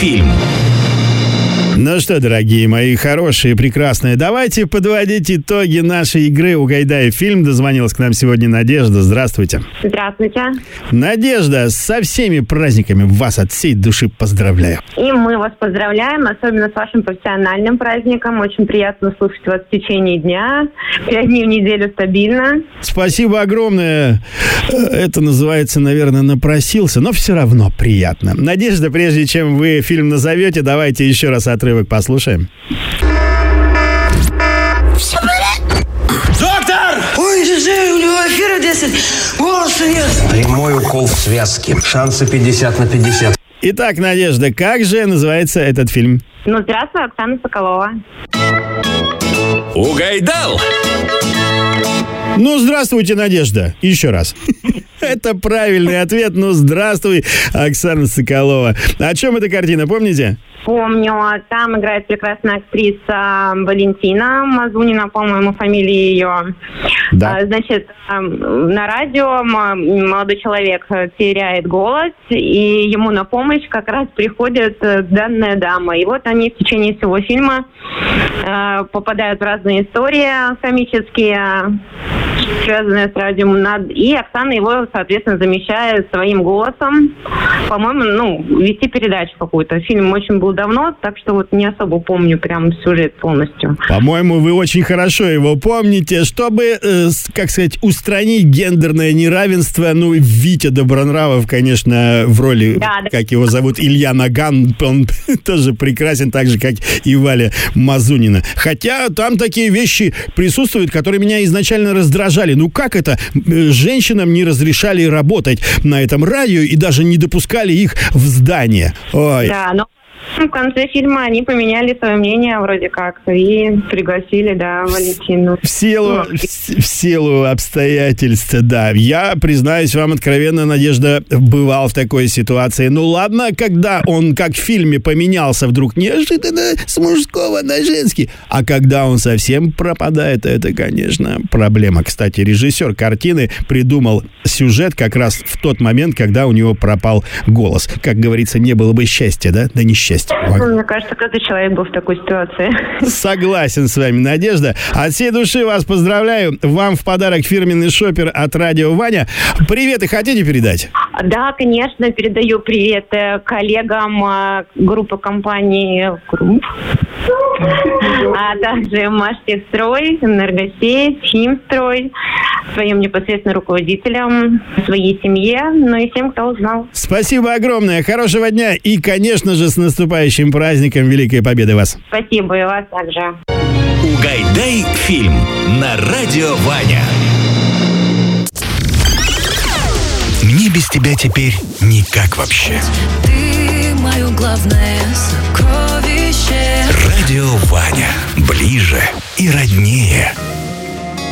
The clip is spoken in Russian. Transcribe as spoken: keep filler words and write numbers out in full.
фильм. Ну что, дорогие мои хорошие, прекрасные, давайте подводить итоги нашей игры «Угайдай фильм». Дозвонилась к нам сегодня Надежда. Здравствуйте. Здравствуйте. Надежда, со всеми праздниками вас от всей души поздравляю. И мы вас поздравляем, особенно с вашим профессиональным праздником. Очень приятно слушать вас в течение дня. Пять дней в неделю стабильно. Спасибо огромное. Это называется, наверное, напросился, но все равно приятно. Надежда, прежде чем вы фильм назовете, давайте еще раз отрывок послушаем. Все порядок? Доктор! Ой, Жижи, у него эфира десять, голоса нет. Прямой укол в связке. Шансы пятьдесят на пятьдесят. Итак, Надежда, как же называется этот фильм? Ну, здравствуй, Оксана Соколова. Угайдал! Ну, здравствуйте, Надежда. Еще раз. Это правильный ответ. Ну, здравствуй, Оксана Соколова. О чем эта картина, помните? Помню, там играет прекрасная актриса Валентина Мазунина, по-моему, фамилия ее. Да. Значит, на радио молодой человек теряет голос, и ему на помощь как раз приходит данная дама. И вот они в течение всего фильма попадают в разные истории комические, связанные с радио. И Оксана его, соответственно, замещает своим голосом. По-моему, ну, вести передачу какую-то. Фильм очень был давно, так что вот не особо помню прям сюжет полностью. По-моему, вы очень хорошо его помните. Чтобы, э, как сказать, устранить гендерное неравенство, ну, Витя Добронравов, конечно, в роли, да, да. Как его зовут, Илья Наган, он тоже прекрасен, так же, как и Валя Мазунина. Хотя там такие вещи присутствуют, которые меня изначально раздражали. Ну, как это? Женщинам не разрешали работать на этом радио и даже не допускали их в здание. Ой. Да, но в конце фильма они поменяли свое мнение вроде как и пригласили, да, Валентину. В силу, в, в силу обстоятельств, да. Я, признаюсь вам откровенно, Надежда, бывал в такой ситуации. Ну ладно, когда он, как в фильме, поменялся вдруг неожиданно с мужского на женский. А когда он совсем пропадает, это, конечно, проблема. Кстати, режиссер картины придумал сюжет как раз в тот момент, когда у него пропал голос. Как говорится, не было бы счастья, да? Да несчастья. Мне кажется, каждый человек был в такой ситуации. Согласен с вами, Надежда. От всей души вас поздравляю. Вам в подарок фирменный шопер от Радио Ваня. Приветы хотите передать? Да, конечно, передаю привет коллегам группы компании «Групп», а также «Маштехстрой», «Энергосеть», «Химстрой», своим непосредственно руководителям, своей семье, ну и всем, кто узнал. Спасибо огромное, хорошего дня и, конечно же, с наступающим праздником Великой Победы вас. Спасибо, и вас также. Угайдай фильм на Радио Ваня. Мне без тебя теперь никак вообще. Ты мое главное сокровище.